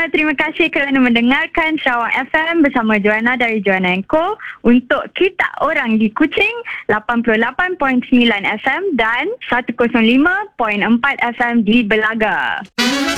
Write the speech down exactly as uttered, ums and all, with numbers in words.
semua, terima kasih kerana mendengarkan Sarawak F M bersama Joanna dari Joanna and Co. Untuk kita orang di Kuching, lapan puluh lapan perpuluhan sembilan F M dan seratus lima perpuluhan empat F M di Belaga.